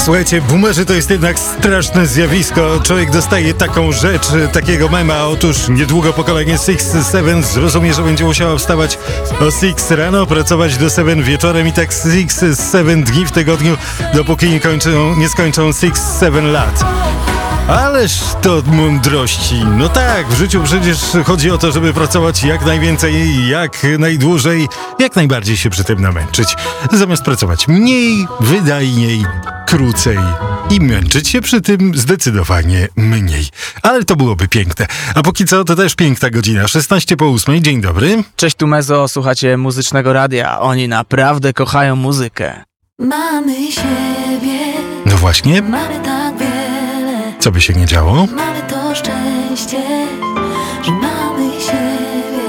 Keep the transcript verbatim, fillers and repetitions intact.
Słuchajcie, boomerzy to jest jednak straszne zjawisko. Człowiek dostaje taką rzecz, takiego mema. Otóż niedługo pokolenie Six Seven zrozumie, że będzie musiało wstawać o Six rano, pracować do Seven wieczorem i tak Six Seven dni w tygodniu, dopóki nie, kończą, nie skończą Six Seven lat. Ależ to od mądrości. No tak, w życiu przecież chodzi o to, żeby pracować jak najwięcej, jak najdłużej, jak najbardziej się przy tym namęczyć. Zamiast pracować mniej, wydajniej, krócej i męczyć się przy tym zdecydowanie mniej. Ale to byłoby piękne. A póki co to też piękna godzina. szesnaście po ósmej. Dzień dobry. Cześć, tu Mezo, słuchacie Muzycznego Radia. Oni naprawdę kochają muzykę. Mamy siebie, No właśnie. mamy tak wiele, Co by się nie działo? mamy to szczęście.